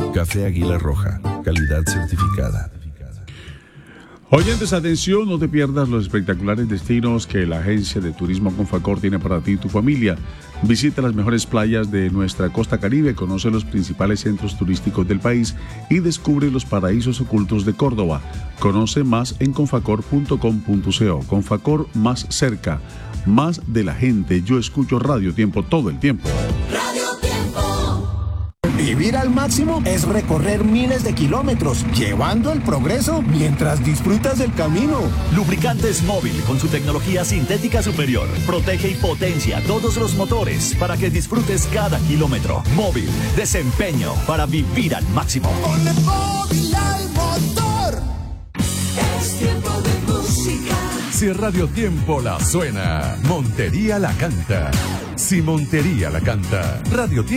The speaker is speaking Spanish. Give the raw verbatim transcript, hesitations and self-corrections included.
Café Águila Roja, calidad certificada. Oyentes, atención, no te pierdas los espectaculares destinos que la agencia de turismo Confacor tiene para ti y tu familia. Visita las mejores playas de nuestra costa caribe, conoce los principales centros turísticos del país y descubre los paraísos ocultos de Córdoba. Conoce más en confacor punto com punto co. Confacor, más cerca, más de la gente. Yo escucho Radio Tiempo todo el tiempo. Radio Tiempo. Vivir al máximo es recorrer miles de kilómetros, llevando el progreso mientras disfrutas del camino. Lubricantes Móvil, con su tecnología sintética superior, protege y potencia todos los motores para que disfrutes cada kilómetro. Móvil, desempeño para vivir al máximo. Ponle Móvil al motor. Es tiempo de música. Si Radio Tiempo la suena, Montería la canta. Si Montería la canta, Radio Tiempo.